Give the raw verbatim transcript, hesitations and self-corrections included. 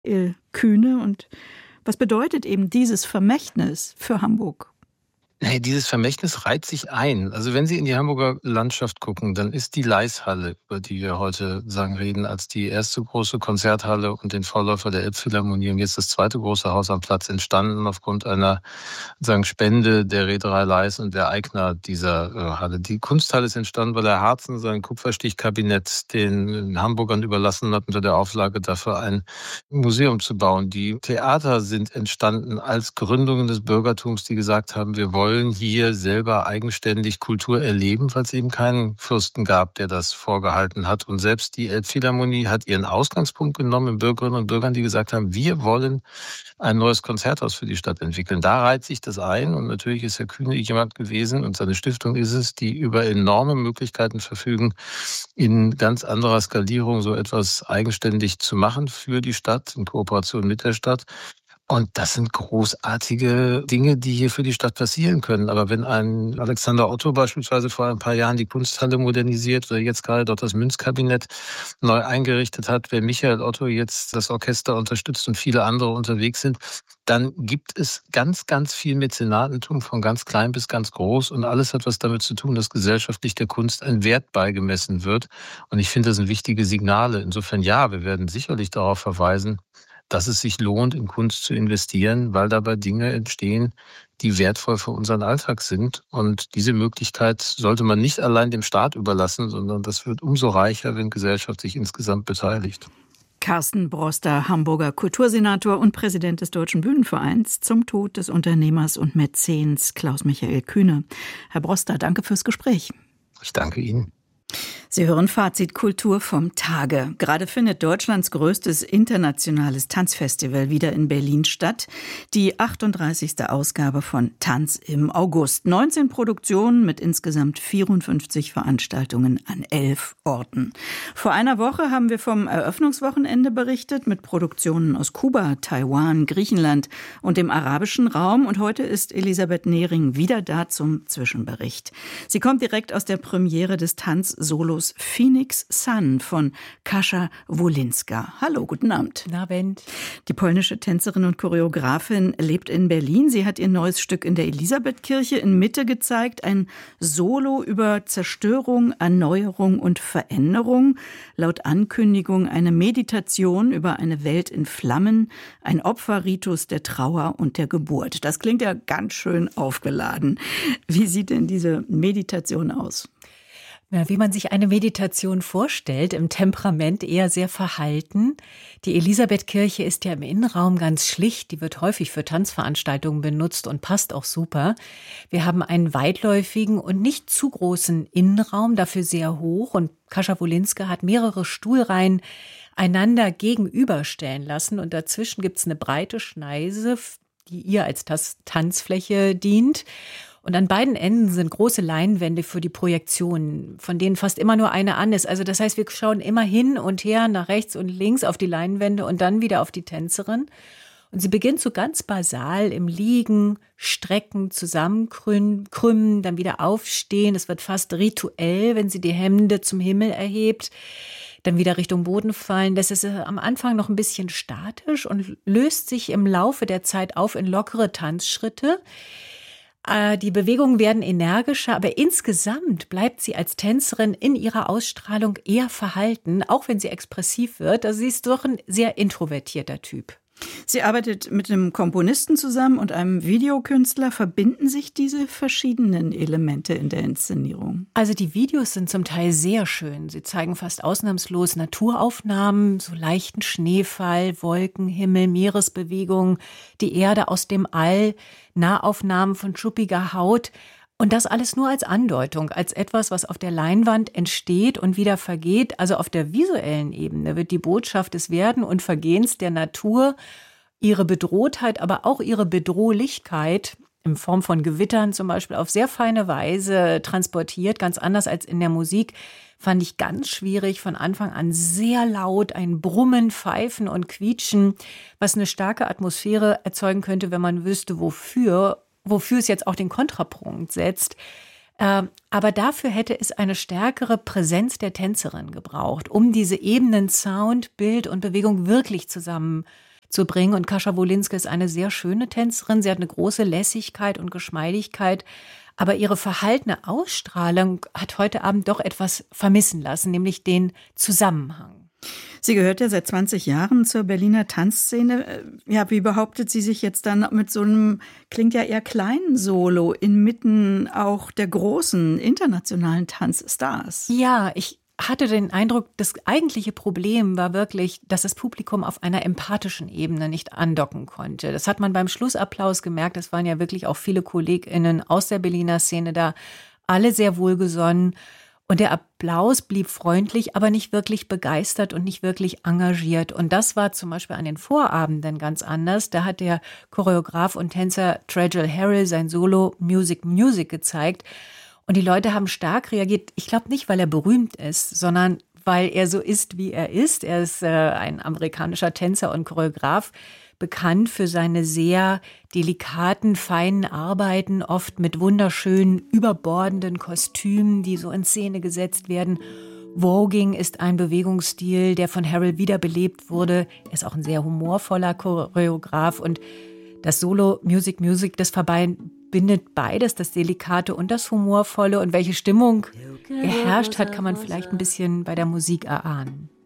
Michael Kühne. Und was bedeutet eben dieses Vermächtnis für Hamburg? Hey, dieses Vermächtnis reiht sich ein. Also wenn Sie in die Hamburger Landschaft gucken, dann ist die Leishalle, über die wir heute sagen reden, als die erste große Konzerthalle und den Vorläufer der Elbphilharmonie und jetzt das zweite große Haus am Platz entstanden aufgrund einer sagen Spende der Reederei Leis und der Eigner dieser äh, Halle. Die Kunsthalle ist entstanden, weil Herr Harzen sein Kupferstichkabinett den Hamburgern überlassen hat, unter der Auflage dafür ein Museum zu bauen. Die Theater sind entstanden als Gründungen des Bürgertums, die gesagt haben, wir wollen hier selber eigenständig Kultur erleben, weil es eben keinen Fürsten gab, der das vorgehalten hat. Und selbst die Elbphilharmonie hat ihren Ausgangspunkt genommen in Bürgerinnen und Bürgern, die gesagt haben, wir wollen ein neues Konzerthaus für die Stadt entwickeln. Da reiht sich das ein und natürlich ist Herr Kühne jemand gewesen und seine Stiftung ist es, die über enorme Möglichkeiten verfügen, in ganz anderer Skalierung so etwas eigenständig zu machen für die Stadt, in Kooperation mit der Stadt. Und das sind großartige Dinge, die hier für die Stadt passieren können. Aber wenn ein Alexander Otto beispielsweise vor ein paar Jahren die Kunsthalle modernisiert oder jetzt gerade dort das Münzkabinett neu eingerichtet hat, wenn Michael Otto jetzt das Orchester unterstützt und viele andere unterwegs sind, dann gibt es ganz, ganz viel Mäzenatentum von ganz klein bis ganz groß. Und alles hat was damit zu tun, dass gesellschaftlich der Kunst ein Wert beigemessen wird. Und ich finde, das sind wichtige Signale. Insofern ja, wir werden sicherlich darauf verweisen, dass es sich lohnt, in Kunst zu investieren, weil dabei Dinge entstehen, die wertvoll für unseren Alltag sind. Und diese Möglichkeit sollte man nicht allein dem Staat überlassen, sondern das wird umso reicher, wenn Gesellschaft sich insgesamt beteiligt. Carsten Broster, Hamburger Kultursenator und Präsident des Deutschen Bühnenvereins, zum Tod des Unternehmers und Mäzens Klaus-Michael Kühne. Herr Broster, danke fürs Gespräch. Ich danke Ihnen. Sie hören Fazit Kultur vom Tage. Gerade findet Deutschlands größtes internationales Tanzfestival wieder in Berlin statt. Die achtunddreißigste Ausgabe von Tanz im August. neunzehn Produktionen mit insgesamt vierundfünfzig Veranstaltungen an elf Orten. Vor einer Woche haben wir vom Eröffnungswochenende berichtet mit Produktionen aus Kuba, Taiwan, Griechenland und dem arabischen Raum. Und heute ist Elisabeth Nehring wieder da zum Zwischenbericht. Sie kommt direkt aus der Premiere des Tanzsolos Phoenix Sun von Kasia Wolinska. Hallo, guten Abend. Guten Abend. Die polnische Tänzerin und Choreografin lebt in Berlin. Sie hat ihr neues Stück in der Elisabethkirche in Mitte gezeigt. Ein Solo über Zerstörung, Erneuerung und Veränderung. Laut Ankündigung eine Meditation über eine Welt in Flammen. Ein Opferritus der Trauer und der Geburt. Das klingt ja ganz schön aufgeladen. Wie sieht denn diese Meditation aus? Ja, wie man sich eine Meditation vorstellt, im Temperament eher sehr verhalten. Die Elisabethkirche ist ja im Innenraum ganz schlicht. Die wird häufig für Tanzveranstaltungen benutzt und passt auch super. Wir haben einen weitläufigen und nicht zu großen Innenraum, dafür sehr hoch. Und Kasia Wolinska hat mehrere Stuhlreihen einander gegenüberstellen lassen. Und dazwischen gibt's eine breite Schneise, die ihr als Tanzfläche dient. Und an beiden Enden sind große Leinwände für die Projektionen, von denen fast immer nur eine an ist. Also das heißt, wir schauen immer hin und her, nach rechts und links auf die Leinwände und dann wieder auf die Tänzerin. Und sie beginnt so ganz basal im Liegen, Strecken, Zusammenkrümmen, dann wieder aufstehen. Es wird fast rituell, wenn sie die Hände zum Himmel erhebt, dann wieder Richtung Boden fallen. Das ist am Anfang noch ein bisschen statisch und löst sich im Laufe der Zeit auf in lockere Tanzschritte. Die Bewegungen werden energischer, aber insgesamt bleibt sie als Tänzerin in ihrer Ausstrahlung eher verhalten, auch wenn sie expressiv wird. Also sie ist doch ein sehr introvertierter Typ. Sie arbeitet mit einem Komponisten zusammen und einem Videokünstler. Verbinden sich diese verschiedenen Elemente in der Inszenierung? Also die Videos sind zum Teil sehr schön. Sie zeigen fast ausnahmslos Naturaufnahmen, so leichten Schneefall, Wolken, Himmel, Meeresbewegungen, die Erde aus dem All, Nahaufnahmen von schuppiger Haut. Und das alles nur als Andeutung, als etwas, was auf der Leinwand entsteht und wieder vergeht. Also auf der visuellen Ebene wird die Botschaft des Werden und Vergehens der Natur, ihre Bedrohtheit, aber auch ihre Bedrohlichkeit in Form von Gewittern zum Beispiel auf sehr feine Weise transportiert. Ganz anders als in der Musik. Fand ich ganz schwierig, von Anfang an sehr laut, ein Brummen, Pfeifen und Quietschen, was eine starke Atmosphäre erzeugen könnte, wenn man wüsste, wofür wofür es jetzt auch den Kontrapunkt setzt. Aber dafür hätte es eine stärkere Präsenz der Tänzerin gebraucht, um diese Ebenen Sound, Bild und Bewegung wirklich zusammen zu bringen. Und Kasia Wolinska ist eine sehr schöne Tänzerin. Sie hat eine große Lässigkeit und Geschmeidigkeit. Aber ihre verhaltene Ausstrahlung hat heute Abend doch etwas vermissen lassen, nämlich den Zusammenhang. Sie gehört ja seit zwanzig Jahren zur Berliner Tanzszene. Ja, wie behauptet sie sich jetzt dann mit so einem, klingt ja eher kleinen Solo, inmitten auch der großen internationalen Tanzstars? Ja, ich hatte den Eindruck, das eigentliche Problem war wirklich, dass das Publikum auf einer empathischen Ebene nicht andocken konnte. Das hat man beim Schlussapplaus gemerkt. Es waren ja wirklich auch viele KollegInnen aus der Berliner Szene da, alle sehr wohlgesonnen. Und der Applaus blieb freundlich, aber nicht wirklich begeistert und nicht wirklich engagiert. Und das war zum Beispiel an den Vorabenden ganz anders. Da hat der Choreograf und Tänzer Tregel Harrell sein Solo Music Music gezeigt. Und die Leute haben stark reagiert. Ich glaube nicht, weil er berühmt ist, sondern weil er so ist, wie er ist. Er ist äh, ein amerikanischer Tänzer und Choreograf, bekannt für seine sehr delikaten, feinen Arbeiten, oft mit wunderschönen, überbordenden Kostümen, die so in Szene gesetzt werden. Voguing ist ein Bewegungsstil, der von Harrell wiederbelebt wurde. Er ist auch ein sehr humorvoller Choreograf. Und das Solo Music Music, das verbindet beides, das Delikate und das Humorvolle. Und welche Stimmung geherrscht hat, kann man vielleicht ein bisschen bei der Musik erahnen.